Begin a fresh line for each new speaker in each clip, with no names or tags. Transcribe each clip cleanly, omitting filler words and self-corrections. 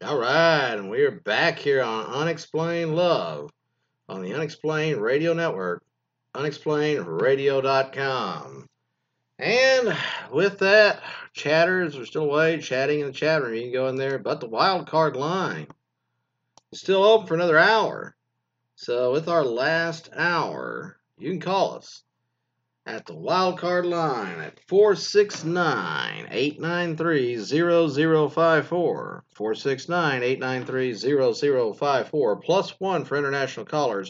All right, and we are back here on Unexplained Love on the Unexplained Radio Network, unexplainеdradio.com. And with that, chatters are still away, chatting in the chat room. You can go in there, but the wild card line is still open for another hour. So with our last hour, you can call us at the wild card line at 469-893-0054. 469-893-0054. Plus one for international callers.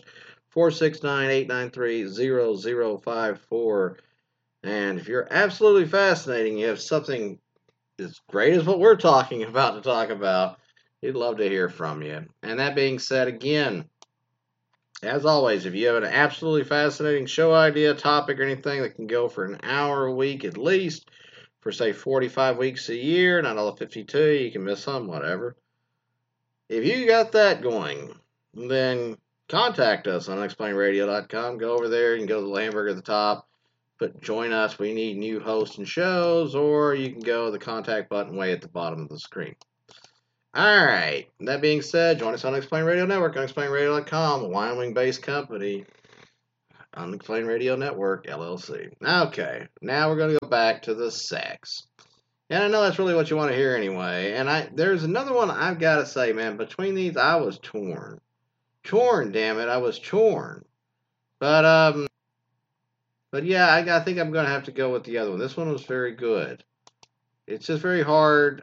469-893-0054. And if you're absolutely fascinating, you have something as great as what we're talking about to talk about, we'd love to hear from you. And that being said, again, as always, if you have an absolutely fascinating show idea, topic, or anything that can go for an hour a week at least, for say 45 weeks a year, not all 52, you can miss some, whatever. If you got that going, then contact us on unexplainradio.com. Go over there, you can go to the hamburger at the top, put join us, we need new hosts and shows, or you can go to the contact button way at the bottom of the screen. Alright, that being said, join us on Unexplained Radio Network, unexplainradio.com, a Wyoming-based company, Unexplained Radio Network, LLC. Okay, now we're going to go back to the sex. And I know that's really what you want to hear anyway, and there's another one I've got to say, man, between these, I was torn. Torn, damn it, I was torn. But yeah, I think I'm going to have to go with the other one. This one was very good. It's just very hard,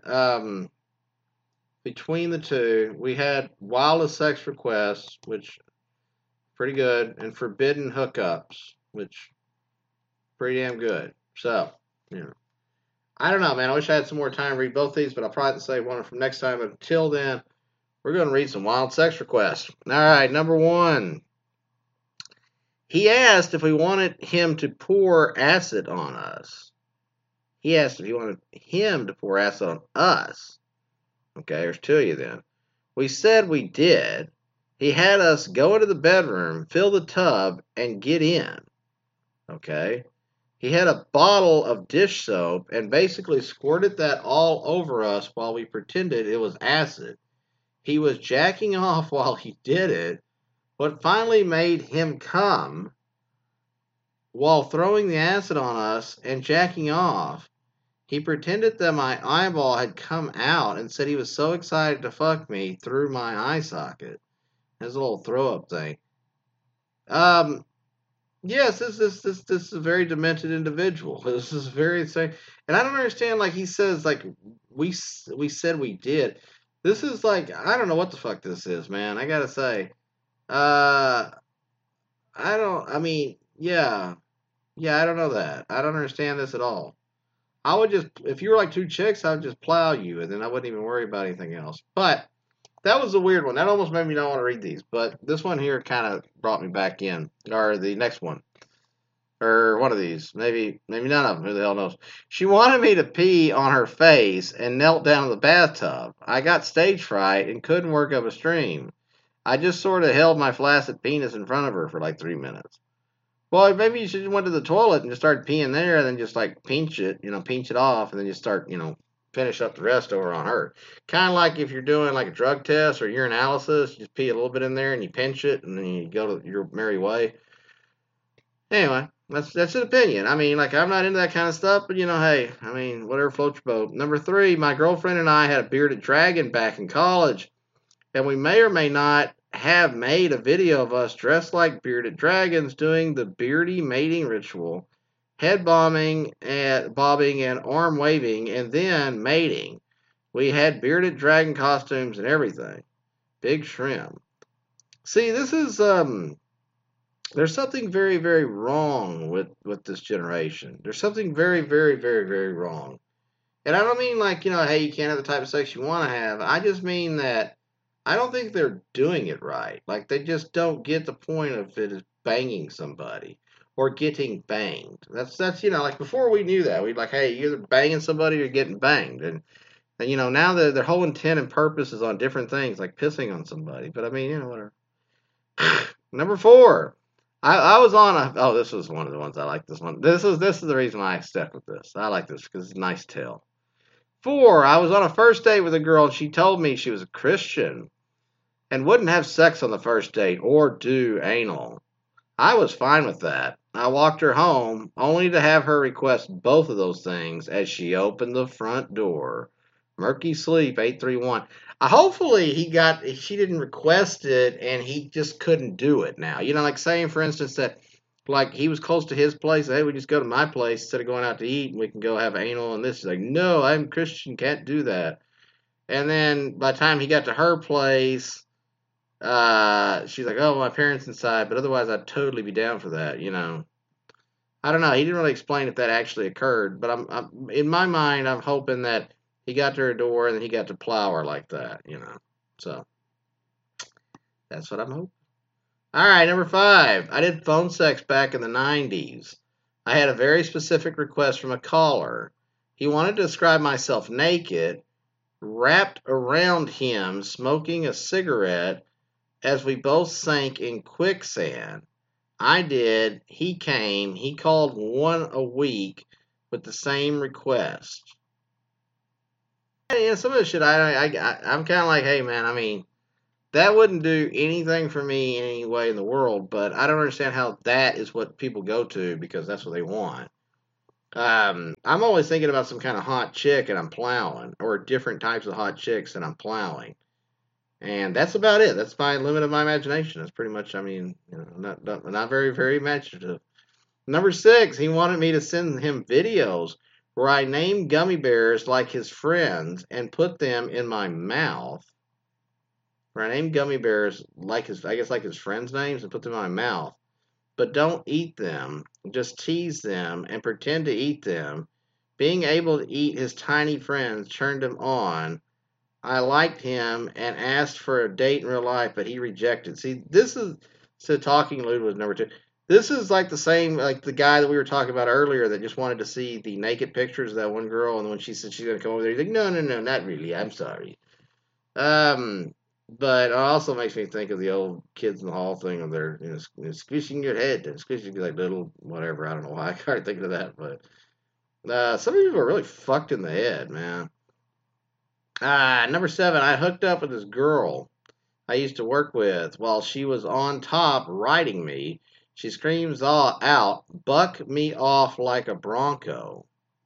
between the two. We had Wildest Sex Requests, which pretty good, and Forbidden Hookups, which pretty damn good. So, I don't know, man. I wish I had some more time to read both these, but I'll probably have to save one from next time. But until then, we're going to read some wild sex requests. All right, number one. He asked if we wanted him to pour acid on us. He asked if he wanted him to pour acid on us. Okay, there's two of you then. We said we did. He had us go into the bedroom, fill the tub, and get in. Okay? He had a bottle of dish soap and basically squirted that all over us while we pretended it was acid. He was jacking off while he did it. What finally made him come while throwing the acid on us and jacking off, he pretended that my eyeball had come out and said he was so excited to fuck me through my eye socket. His little throw up thing. Yes, this is a very demented individual. This is very insane, and I don't understand. Like he says, like we said we did. This is like I don't know what the fuck this is, man. I gotta say, I don't. I mean, yeah, I don't know that. I don't understand this at all. I would just, if you were like two chicks, I would just plow you, and then I wouldn't even worry about anything else. But that was a weird one. That almost made me not want to read these. But this one here kind of brought me back in. Or the next one. Or one of these. Maybe none of them. Who the hell knows? She wanted me to pee on her face and knelt down in the bathtub. I got stage fright and couldn't work up a stream. I just sort of held my flaccid penis in front of her for like 3 minutes. Well, maybe you should have went to the toilet and just started peeing there and then just like pinch it off and then just start, finish up the rest over on her. Kind of like if you're doing like a drug test or urinalysis, you just pee a little bit in there and you pinch it and then you go to your merry way. Anyway, that's an opinion. I mean, like I'm not into that kind of stuff, but hey, I mean, whatever floats your boat. Number 3, my girlfriend and I had a bearded dragon back in college, and we may or may not have made a video of us dressed like bearded dragons doing the beardy mating ritual, head bobbing and arm waving, and then mating. We had bearded dragon costumes and everything. Big shrimp. See, this is there's something very, very wrong with this generation. There's something very, very, very, very wrong. And I don't mean like, hey, you can't have the type of sex you want to have. I just mean that I don't think they're doing it right. Like, they just don't get the point of it as banging somebody or getting banged. That's like before we knew that. We'd like, hey, you're either banging somebody or getting banged. And now their whole intent and purpose is on different things, like pissing on somebody. But I mean, whatever. Number 4. I was on this was one of the ones I like this one. This is the reason why I stuck with this. I like this because it's a nice tale. 4, I was on a first date with a girl and she told me she was a Christian and wouldn't have sex on the first date or do anal. I was fine with that. I walked her home only to have her request both of those things as she opened the front door. Murky Sleep 831. Hopefully she didn't request it and he just couldn't do it now. Like saying for instance that like he was close to his place, hey, we just go to my place instead of going out to eat and we can go have anal and this. Is like, no, I'm Christian, can't do that. And then by the time he got to her place, she's like, oh, my parents inside, but otherwise I'd totally be down for that. I don't know. He didn't really explain if that actually occurred, but I'm in my mind, I'm hoping that he got to her door and then he got to plow her like that. So that's what I'm hoping. All right, number 5. I did phone sex back in the 90s. I had a very specific request from a caller. He wanted to describe myself naked, wrapped around him, smoking a cigarette as we both sank in quicksand. I did. He came. He called one a week with the same request. Some of the shit I'm kind of like, hey man, I mean, that wouldn't do anything for me in any way in the world, but I don't understand how that is what people go to because that's what they want. I'm always thinking about some kind of hot chick and I'm plowing, or different types of hot chicks and I'm plowing. And that's about it. That's my limit of my imagination. That's pretty much, I mean, not very, very imaginative. Number 6, he wanted me to send him videos where I named gummy bears like his friends and put them in my mouth. Where I named gummy bears like his friends' names and put them in my mouth. But don't eat them. Just tease them and pretend to eat them. Being able to eat his tiny friends turned him on. I liked him and asked for a date in real life, but he rejected. See, this is so talking lewd was number 2. This is like the same like the guy that we were talking about earlier that just wanted to see the naked pictures of that one girl, and when she said she's gonna come over there, he's like, no, no, no, not really. I'm sorry. But it also makes me think of the old kids in the hall thing of their squishing your head and squishing like little whatever. I don't know why I can't think of that, but some people are really fucked in the head, man. Number 7, I hooked up with this girl I used to work with while she was on top riding me. She screams out, buck me off like a bronco.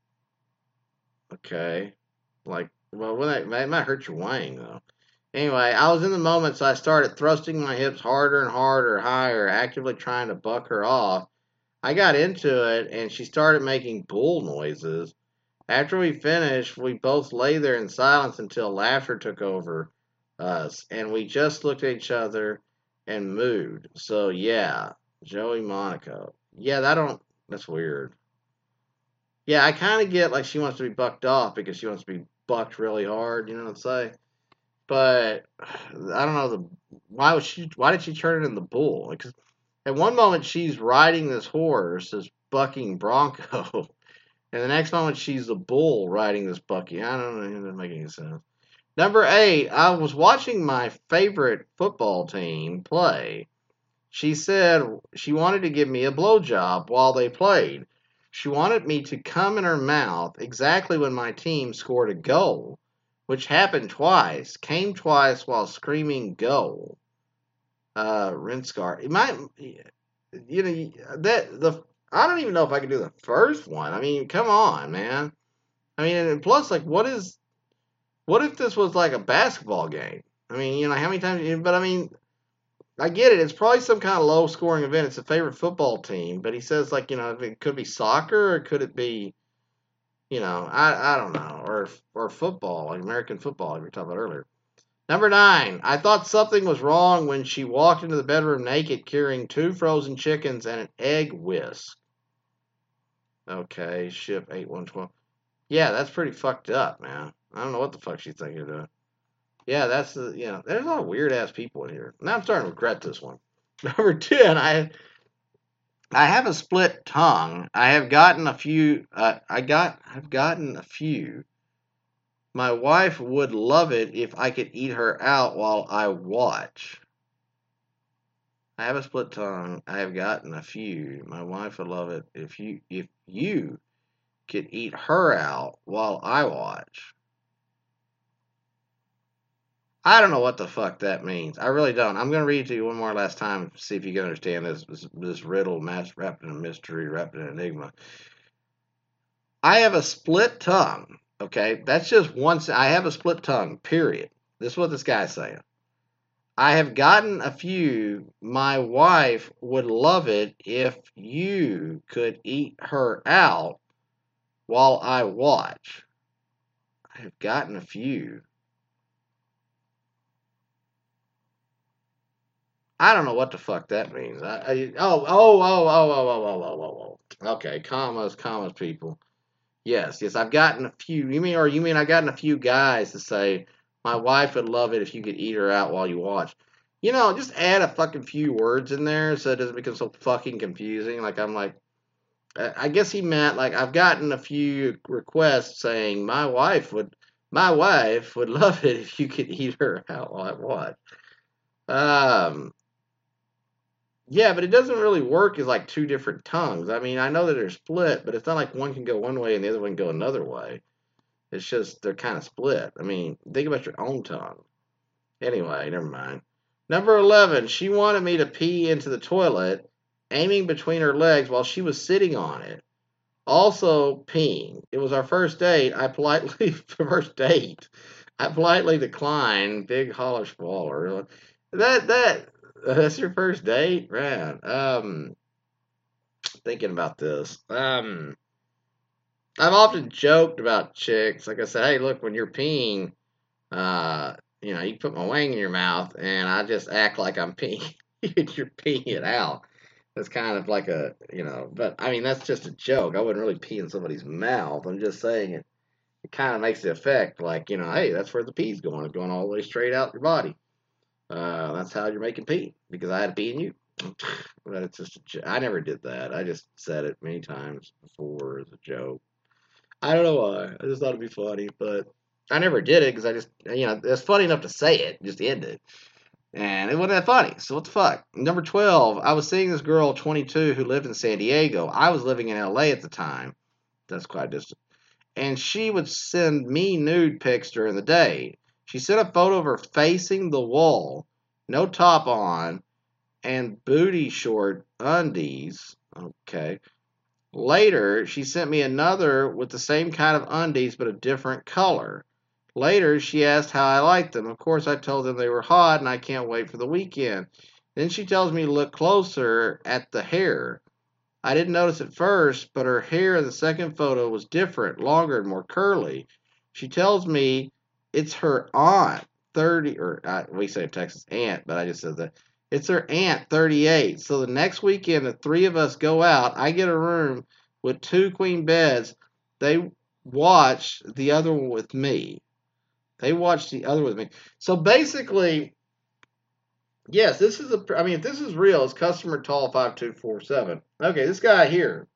Okay. Like, well, it might hurt your wang, though. Anyway, I was in the moment, so I started thrusting my hips harder and harder, higher, actively trying to buck her off. I got into it, and she started making bull noises. After we finished, we both lay there in silence until laughter took over us, and we just looked at each other and moved. So yeah, Joey Monaco. Yeah, that's weird. Yeah, I kind of get like she wants to be bucked off because she wants to be bucked really hard. You know what I'm saying? But I don't know why did she turn it into the bull? Because at one moment she's riding this horse, this bucking bronco. And the next moment, she's the bull riding this bucky. I don't know. It doesn't make any sense. Number 8, I was watching my favorite football team play. She said she wanted to give me a blowjob while they played. She wanted me to come in her mouth exactly when my team scored a goal, which happened twice. Came twice while screaming "goal." Rinskar. It might, that the I don't even know if I can do the first one. I mean, come on, man. I mean, and plus, like, what if this was like a basketball game? I mean, how many times? But I mean, I get it. It's probably some kind of low scoring event. It's a favorite football team, but he says like, it could be soccer or could it be, I don't know, or football, like American football, like we were talking about earlier. Number 9, I thought something was wrong when she walked into the bedroom naked, carrying 2 frozen chickens and an egg whisk. Okay, ship 8112. Yeah, that's pretty fucked up, man. I don't know what the fuck she's thinking of doing. Yeah, there's a lot of weird ass people in here. Now I'm starting to regret this one. Number 10, I have a split tongue. I have gotten a few. I've gotten a few. My wife would love it if I could eat her out while I watch. I have a split tongue. I have gotten a few. My wife would love it if you could eat her out while I watch. I don't know what the fuck that means. I really don't. I'm gonna read it to you one more last time, see if you can understand this riddle, wrapped in a mystery, wrapped in an enigma. I have a split tongue. Okay, that's just once. I have a split tongue. Period. This is what this guy's saying. I have gotten a few. My wife would love it if you could eat her out while I watch. I have gotten a few. I don't know what the fuck that means. Okay, commas, people. Yes. I've gotten a few. You mean I've gotten a few guys to say my wife would love it if you could eat her out while you watch. Just add a fucking few words in there so it doesn't become so fucking confusing. Like I'm like, I guess he meant like I've gotten a few requests saying my wife would love it if you could eat her out while I watch. Um, Yeah, but it doesn't really work as like two different tongues. I mean, I know that they're split, but it's not like one can go one way and the other one can go another way. It's just they're kind of split. I mean, think about your own tongue. Anyway, never mind. Number 11, she wanted me to pee into the toilet, aiming between her legs while she was sitting on it. Also peeing. It was our first date. First date. I politely declined. Big holler swaller. That's your first date, man. Thinking about this. I've often joked about chicks. Like I said, hey, look, when you're peeing, you can put my wang in your mouth, and I just act like I'm peeing. You're peeing it out. That's kind of like but I mean, that's just a joke. I wouldn't really pee in somebody's mouth. I'm just saying it kind of makes the effect like, hey, that's where the pee's going. It's going all the way straight out your body. That's how you're making pee because I had to pee in you. But it's I never did that. I just said it many times before as a joke. I don't know why. I just thought it'd be funny, but I never did it because I just, it's funny enough to say it, just end it. And it wasn't that funny. So what the fuck? Number 12, I was seeing this girl, 22, who lived in San Diego. I was living in LA at the time. That's quite distant. And she would send me nude pics during the day. She sent a photo of her facing the wall, no top on, and booty short undies. Okay. Later, she sent me another with the same kind of undies but a different color. Later, she asked how I liked them. Of course, I told them they were hot and I can't wait for the weekend. Then she tells me to look closer at the hair. I didn't notice at first, but her hair in the second photo was different, longer and more curly. She tells me it's her aunt, 30, or we say in Texas aunt, but I just said that. It's her aunt, 38. So the next weekend, the three of us go out. I get a room with two queen beds. They watch the other one with me. They watch the other with me. So basically, yes, if this is real, it's customer tall 5247. Okay, this guy here.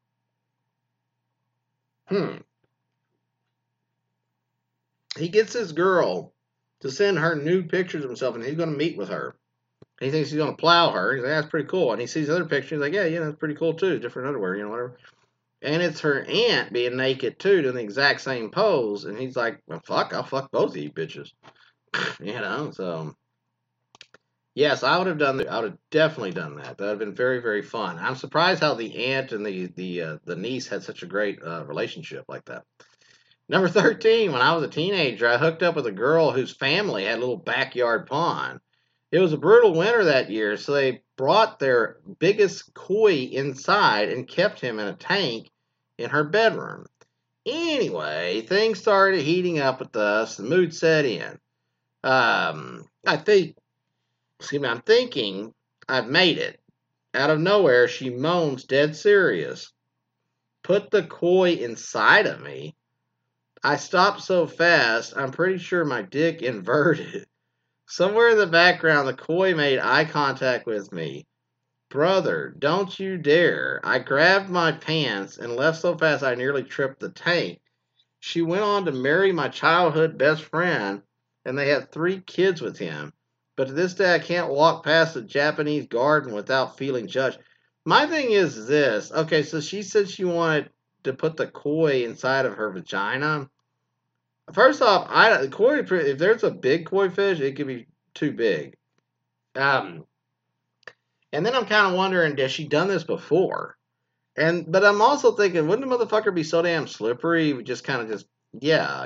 He gets this girl to send her nude pictures of himself, and he's going to meet with her. And he thinks he's going to plow her. He's like, that's pretty cool. And he sees other pictures. He's like, yeah, that's pretty cool too. Different underwear, whatever. And it's her aunt being naked too, doing the exact same pose. And he's like, well, fuck, I'll fuck both of you bitches. So. Yes, I would have done that. I would have definitely done that. That would have been very, very fun. I'm surprised how the aunt and the niece had such a great relationship like that. Number 13, when I was a teenager, I hooked up with a girl whose family had a little backyard pond. It was a brutal winter that year, so they brought their biggest koi inside and kept him in a tank in her bedroom. Anyway, things started heating up with us. The mood set in. I think I'm thinking I've made it. Out of nowhere, she moans dead serious. Put the koi inside of me. I stopped so fast, I'm pretty sure my dick inverted. Somewhere in the background, the koi made eye contact with me. Brother, don't you dare. I grabbed my pants and left so fast I nearly tripped the tank. She went on to marry my childhood best friend, and they had 3 kids with him. But to this day, I can't walk past the Japanese garden without feeling judged. My thing is this. Okay, so she said she wanted to put the koi inside of her vagina. First off, koi, if there's a big koi fish, it could be too big. Um, and then I'm kind of wondering, has she done this before? But I'm also thinking, wouldn't the motherfucker be so damn slippery? Just kind of just, yeah,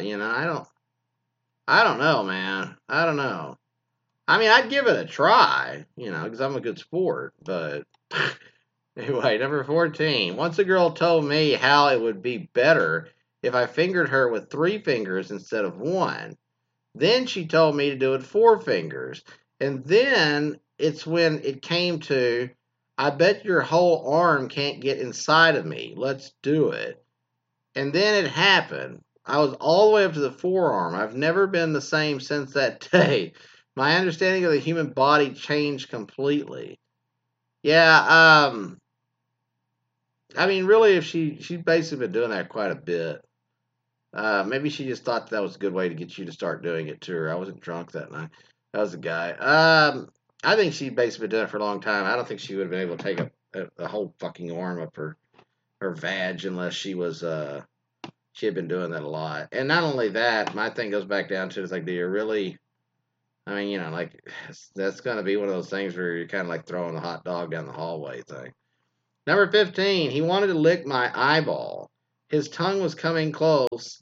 I don't know, man. I don't know. I mean, I'd give it a try, because I'm a good sport. But anyway, number 14. Once a girl told me how it would be better if I fingered her with 3 fingers instead of one. Then she told me to do it 4 fingers. And then it's when it came to, I bet your whole arm can't get inside of me. Let's do it. And then it happened. I was all the way up to the forearm. I've never been the same since that day. My understanding of the human body changed completely. Yeah, I mean, really, if she's basically been doing that quite a bit. Maybe she just thought that was a good way to get you to start doing it to her. I wasn't drunk that night. That was the guy. I think she'd basically been doing it for a long time. I don't think she would have been able to take a whole fucking arm up her vag unless she had been doing that a lot. And not only that, my thing goes back down to it's like, do you really? I mean, like that's going to be one of those things where you're kind of like throwing a hot dog down the hallway thing. Number 15, he wanted to lick my eyeball. His tongue was coming close.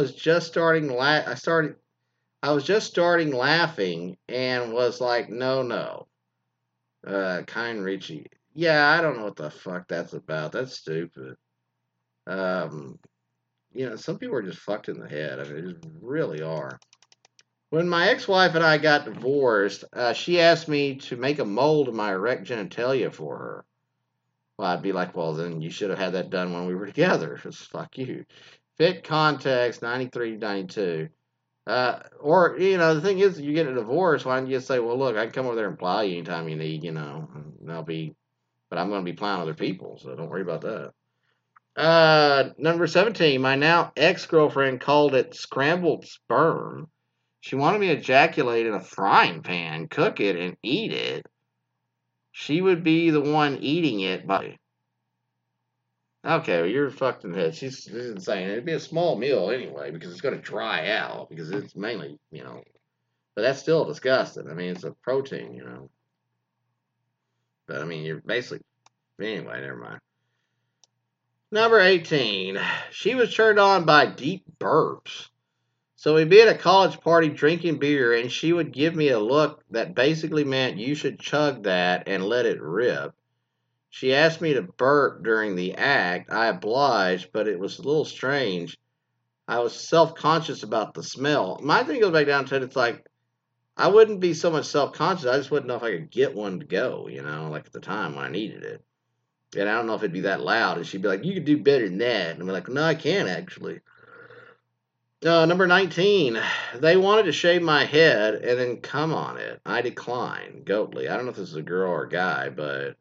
I was just starting laughing and was like, no, no. Kind Richie. Yeah, I don't know what the fuck that's about. That's stupid. Um, some people are just fucked in the head. I mean, they just really are. When my ex-wife and I got divorced, she asked me to make a mold of my erect genitalia for her. Well, I'd be like, well, then you should have had that done when we were together. Just fuck you. Fit context, 93, 92. Or, the thing is, you get a divorce, why don't you just say, well, look, I can come over there and plow you anytime you need, and but I'm going to be plowing other people, so don't worry about that. Number 17, my now ex-girlfriend called it scrambled sperm. She wanted me to ejaculate in a frying pan, cook it, and eat it. She would be the one eating it by. Okay, well, you're fucked in the head. She's insane. It'd be a small meal anyway because it's going to dry out because it's mainly, but that's still disgusting. I mean, it's a protein. But I mean, you're basically. Anyway, never mind. Number 18. She was turned on by deep burps. So we'd be at a college party drinking beer, and she would give me a look that basically meant you should chug that and let it rip. She asked me to burp during the act. I obliged, but it was a little strange. I was self-conscious about the smell. My thing goes back down to it, it's like, I wouldn't be so much self-conscious. I just wouldn't know if I could get one to go, like at the time when I needed it. And I don't know if it'd be that loud. And she'd be like, you could do better than that. And I'm like, no, I can't actually. Number 19. They wanted to shave my head and then come on it. I declined. Goatly. I don't know if this is a girl or a guy, but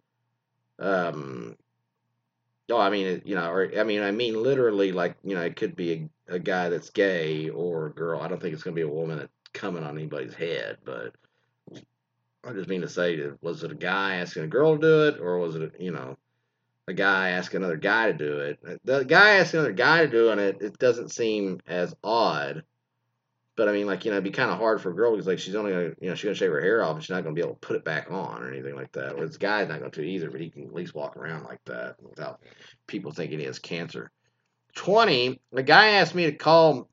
oh, I mean, I mean literally, like, it could be a guy that's gay or a girl. I don't think it's going to be a woman that's coming on anybody's head, but I just mean to say, was it a guy asking a girl to do it, or was it, a guy asking another guy to do it? The guy asking another guy to do it, it doesn't seem as odd. But I mean, like, it'd be kind of hard for a girl because, like, she's only gonna, she's gonna shave her hair off, and she's not gonna be able to put it back on or anything like that. Whereas the guy's not going to either, but he can at least walk around like that without people thinking he has cancer. 20. A guy asked me to call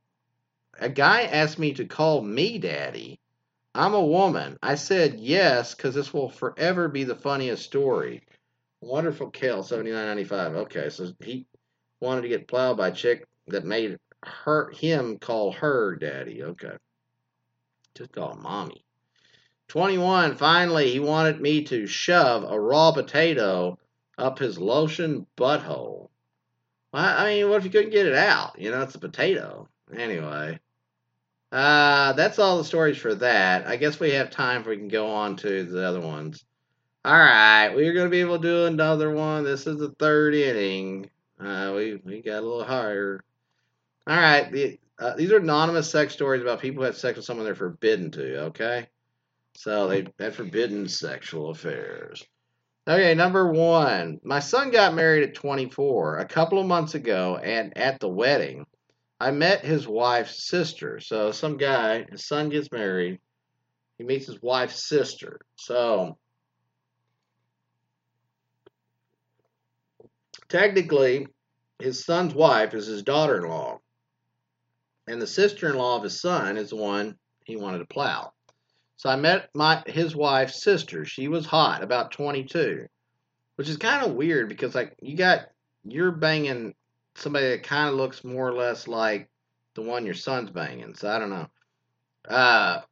me daddy. I'm a woman. I said yes because this will forever be the funniest story. Wonderful Kale, 79.95. Okay, so he wanted to get plowed by a chick that made him call her daddy. Okay. Just call him mommy. 21. Finally, he wanted me to shove a raw potato up his lotion butthole. Well, I mean, what if you couldn't get it out? It's a potato. Anyway. That's all the stories for that. I guess we have time if we can go on to the other ones. Alright, we're going to be able to do another one. This is the third inning. We got a little higher. Alright, these are anonymous sex stories about people who had sex with someone they're forbidden to, okay? So they had forbidden sexual affairs. Okay, number 1. My son got married at 24 a couple of months ago, and at the wedding, I met his wife's sister. So some guy, his son gets married. He meets his wife's sister. So technically, his son's wife is his daughter-in-law, and the sister-in-law of his son is the one he wanted to plow. So I met his wife's sister. She was hot, about 22, which is kind of weird because like you're banging somebody that kind of looks more or less like the one your son's banging. So I don't know. Uh,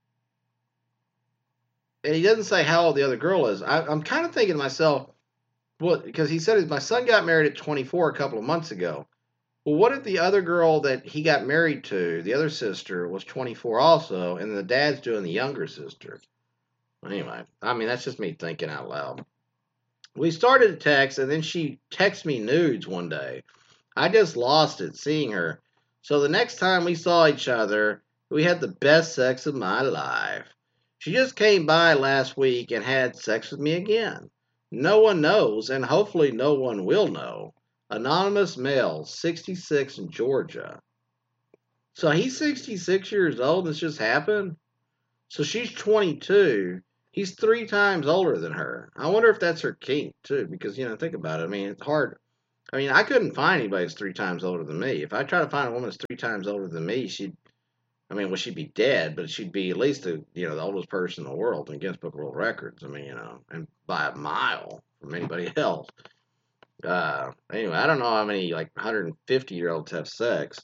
and he doesn't say how old the other girl is. I'm kind of thinking to myself, well, because he said my son got married at 24 a couple of months ago. Well, what if the other girl that he got married to, the other sister, was 24 also, and the dad's doing the younger sister? Anyway, I mean, that's just me thinking out loud. We started to text, and then she texted me nudes one day. I just lost it seeing her. So the next time we saw each other, we had the best sex of my life. She just came by last week and had sex with me again. No one knows, and hopefully no one will know. Anonymous male, 66 in Georgia. So he's 66 years old. This just happened. So she's 22. He's 3 times older than her. I wonder if that's her kink too, because think about it. I mean, it's hard. I mean, I couldn't find anybody that's 3 times older than me. If I try to find a woman that's 3 times older than me, she'd be dead, but she'd be at least the oldest person in the world in Guinness Book of World Records. I mean, and by a mile from anybody else. Anyway, I don't know how many like 150-year-olds have sex.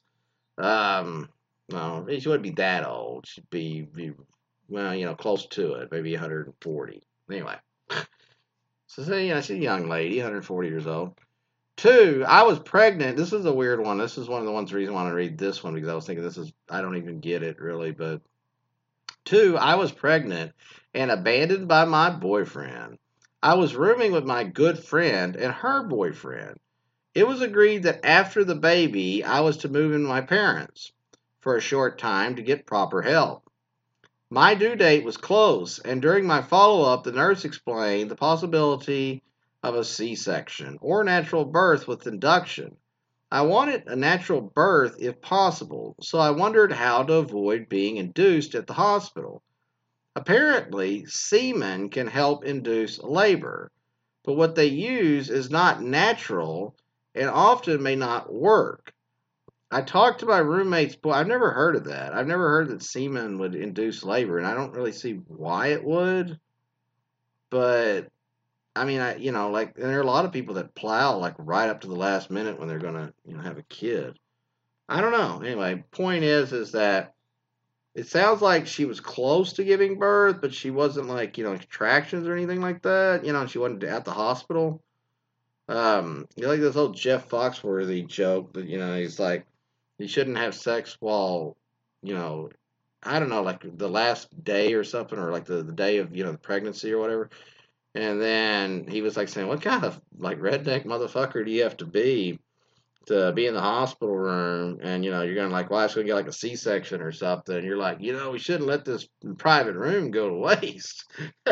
No, she wouldn't be that old. She'd be well, close to it, maybe 140. Anyway, so she's a young lady, 140 years old. 2, I was pregnant. This is a weird one. This is one of the reason I want to read this one because I was thinking I don't even get it really. But 2, I was pregnant and abandoned by my boyfriend. I was rooming with my good friend and her boyfriend. It was agreed that after the baby, I was to move in with my parents for a short time to get proper help. My due date was close, and during my follow-up, the nurse explained the possibility of a C-section or natural birth with induction. I wanted a natural birth if possible, so I wondered how to avoid being induced at the hospital. Apparently, semen can help induce labor, but what they use is not natural and often may not work. I talked to my roommate's boy. I've never heard of that. I've never heard that semen would induce labor, and I don't really see why it would. But I mean, and there are a lot of people that plow like right up to the last minute when they're gonna, have a kid. I don't know. Anyway, point is that it sounds like she was close to giving birth, but she wasn't like, contractions or anything like that. And she wasn't at the hospital. Like this old Jeff Foxworthy joke that, he's like, you shouldn't have sex while, you know, I don't know, like the last day or something, or like the day of, the pregnancy or whatever. And then he was like saying, what kind of like redneck motherfucker do you have to be in the hospital room? And, you're going to like, well, I going to get like a C-section or something. You're like, we shouldn't let this private room go to waste.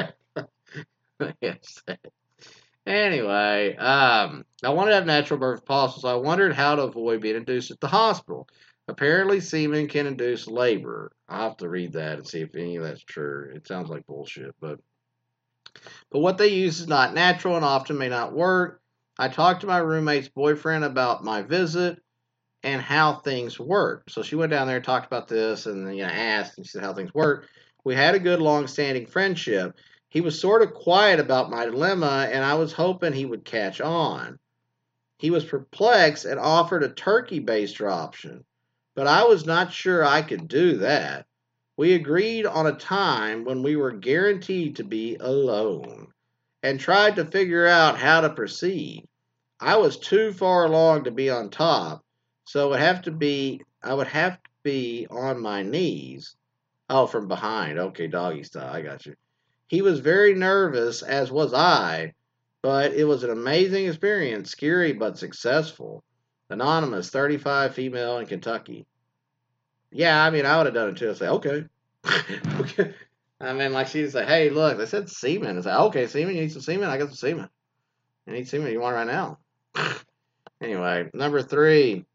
Yes. Anyway, I wanted to have natural birth if possible, so I wondered how to avoid being induced at the hospital. Apparently, semen can induce labor. I'll have to read that and see if any of that's true. It sounds like bullshit, but what they use is not natural and often may not work. I talked to my roommate's boyfriend about my visit and how things work. So she went down there and talked about this and asked and she said how things work. We had a good long-standing friendship. He was sort of quiet about my dilemma, and I was hoping he would catch on. He was perplexed and offered a turkey baster option, but I was not sure I could do that. We agreed on a time when we were guaranteed to be alone and tried to figure out how to proceed. I was too far along to be on top, so I would have to be on my knees. Oh, from behind. Okay, doggy style. I got you. He was very nervous, as was I, but it was an amazing experience, scary but successful. Anonymous, 35, female in Kentucky. Yeah, I mean, I would have done it too. I'd say, okay. Okay. I mean, like she'd say, hey, look, they said semen. I say, okay, semen, you need some semen? I got some semen. You need semen, you want it right now. Anyway, number 3.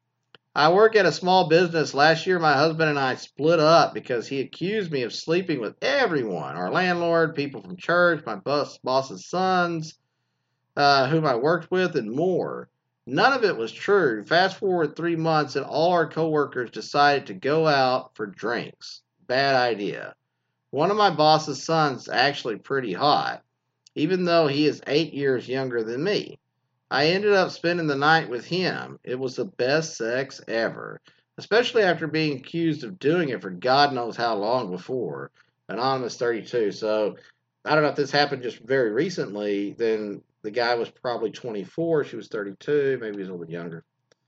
I work at a small business. Last year, my husband and I split up because he accused me of sleeping with everyone, our landlord, people from church, my boss's sons, whom I worked with, and more. None of it was true. Fast forward 3 months, and all our coworkers decided to go out for drinks. Bad idea. One of my boss's sons is actually pretty hot, even though he is 8 years younger than me. I ended up spending the night with him. It was the best sex ever, especially after being accused of doing it for God knows how long before. Anonymous 32. So I don't know if this happened just very recently. Then the guy was probably 24. She was 32. Maybe he's a little bit younger.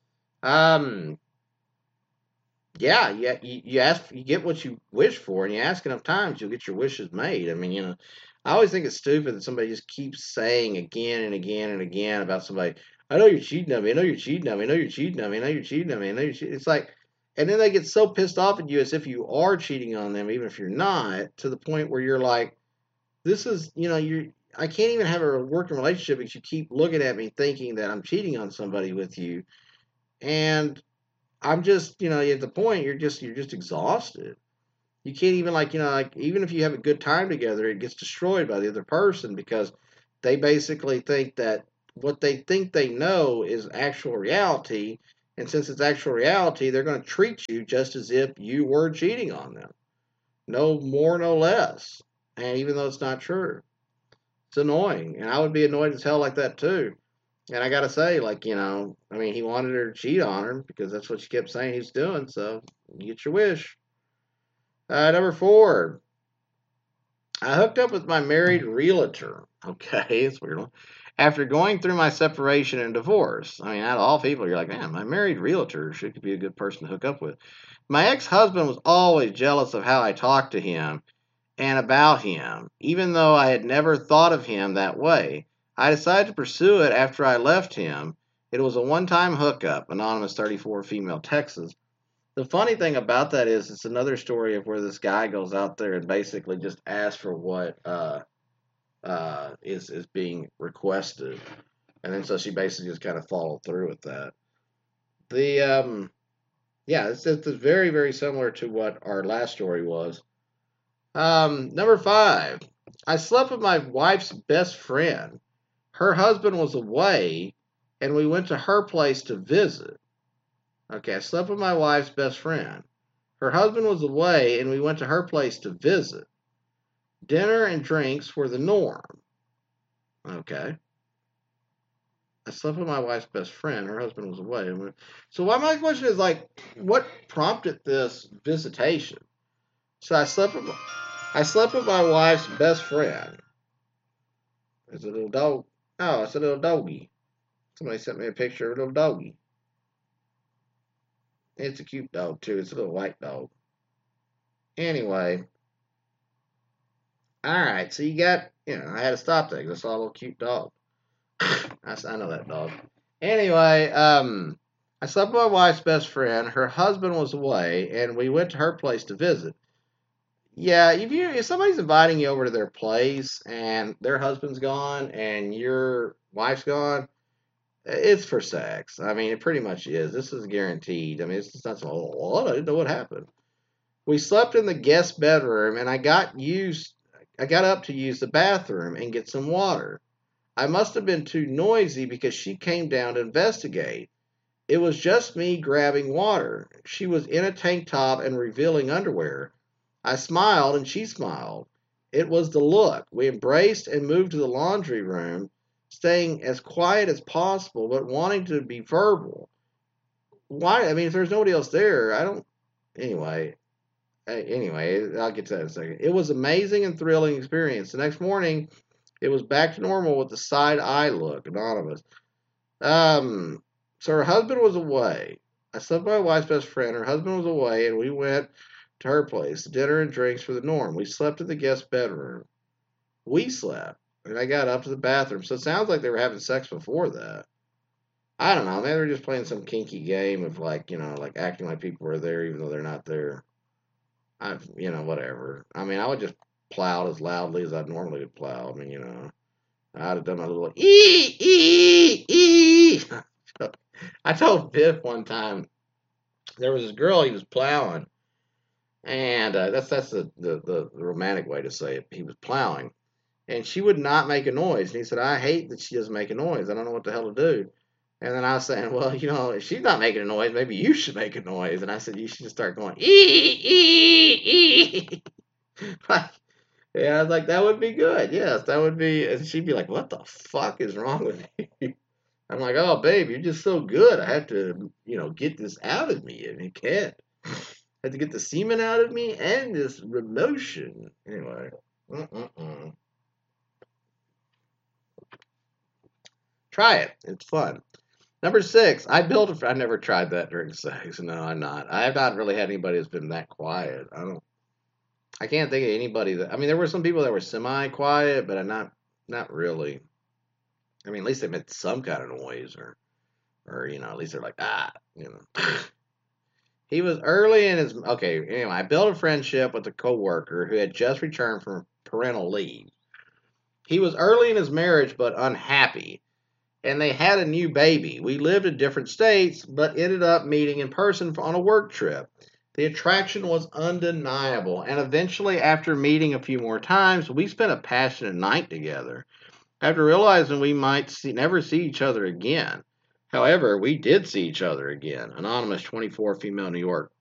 Um, yeah, you ask, you get what you wish for, and you ask enough times, you'll get your wishes made. I mean, I always think it's stupid that somebody just keeps saying again and again and again about somebody. I know you're cheating on me. I know you're cheating on me. I know you're cheating on me. I know you're cheating on me. I know you're cheating. It's like, and then they get so pissed off at you as if you are cheating on them, even if you're not, to the point where you're like, this is, you're. I can't even have a working relationship because you keep looking at me thinking that I'm cheating on somebody with you, and I'm just, at the point you're just exhausted. You can't even like even if you have a good time together, it gets destroyed by the other person because they basically think that what they think they know is actual reality, and since it's actual reality, they're going to treat you just as if you were cheating on them. No more, no less. And even though it's not true, it's annoying, and I would be annoyed as hell like that too. And I gotta say, like, I mean, he wanted her to cheat on her because that's what she kept saying he's doing. So you get your wish. Number 4, I hooked up with my married realtor. Okay, it's a weird one. After going through my separation and divorce, I mean, out of all people, you're like, man, my married realtor should be a good person to hook up with. My ex-husband was always jealous of how I talked to him and about him, even though I had never thought of him that way. I decided to pursue it after I left him. It was a one-time hookup, Anonymous 34, female, Texas. The funny thing about that is it's another story of where this guy goes out there and basically just asks for what is being requested, and then so she basically just kind of followed through with that. The yeah, it's very very similar to what our last story was. Number 5, I slept with my wife's best friend. Her husband was away, and we went to her place to visit. Okay, I slept with my wife's best friend. Her husband was away, and we went to her place to visit. Dinner and drinks were the norm. Okay. I slept with my wife's best friend. Her husband was away. So my question is like, what prompted this visitation? So I slept with my wife's best friend. It's a little dog. Oh, it's a little doggy. Somebody sent me a picture of a little doggy. It's a cute dog too. It's a little white dog. Anyway, all right. So you got, I had to stop there because I saw a little cute dog. I know that dog. Anyway, I slept with my wife's best friend. Her husband was away, and we went to her place to visit. Yeah, if somebody's inviting you over to their place and their husband's gone and your wife's gone, it's for sex. I mean, it pretty much is. This is guaranteed. I mean, it's just not so. Oh, I didn't know what happened. We slept in the guest bedroom, and I got up to use the bathroom and get some water. I must have been too noisy because she came down to investigate. It was just me grabbing water. She was in a tank top and revealing underwear. I smiled and she smiled. It was the look. We embraced and moved to the laundry room, staying as quiet as possible, but wanting to be verbal. Why? I mean, if there's nobody else there, I don't. Anyway, I'll get to that in a second. It was amazing and thrilling experience. The next morning, it was back to normal with the side eye look. Anonymous. So her husband was away. I slept with my wife's best friend. Her husband was away, and we went to her place. Dinner and drinks were the norm. We slept in the guest bedroom. We slept, and I got up to the bathroom. So it sounds like they were having sex before that. I don't know. Maybe they're just playing some kinky game of like acting like people are there even though they're not there. Whatever. I mean, I would just plow as loudly as I normally would plow. I mean, I'd have done my little ee. I told Biff one time. There was this girl he was plowing, and that's the romantic way to say it. He was plowing, and she would not make a noise. And he said, "I hate that she doesn't make a noise. I don't know what the hell to do." And then I was saying, "Well, if she's not making a noise, maybe you should make a noise." And I said, "You should just start going ee ee." Like, yeah, I was like, that would be good. Yes, that would be. And she'd be like, "What the fuck is wrong with you?" I'm like, "Oh, babe, you're just so good. I have to, get this out of me, and you can't. I have to get the semen out of me and this emotion." Anyway, mm-mm-mm. Try it. It's fun. Number 6, I built a. I never tried that during sex. No, I'm not. I have not really had anybody that's been that quiet. I don't. I can't think of anybody that. I mean, there were some people that were semi-quiet, but I'm not really. I mean, at least they made some kind of noise, or at least they're like He was early in his. Okay, anyway, I built a friendship with a coworker who had just returned from parental leave. He was early in his marriage, but unhappy, and they had a new baby. We lived in different states, but ended up meeting in person on a work trip. The attraction was undeniable, and eventually, after meeting a few more times, we spent a passionate night together. After realizing we might never see each other again. However, we did see each other again. Anonymous 24, female, New York.